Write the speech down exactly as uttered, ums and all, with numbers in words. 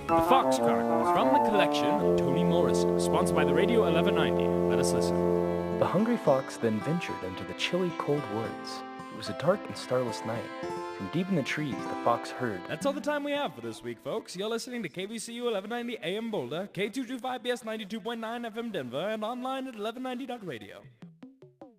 The Fox Chronicles from the collection of Toni Morrison, sponsored by the Radio eleven ninety. Let us listen. The hungry fox then ventured into the chilly, cold woods. It was a dark and starless night. From deep in the trees, the fox heard. That's all the time we have for this week, folks. You're listening to K V C U eleven ninety A M Boulder, K two twenty-five B S ninety-two point nine F M Denver, and online at eleven ninety dot radio.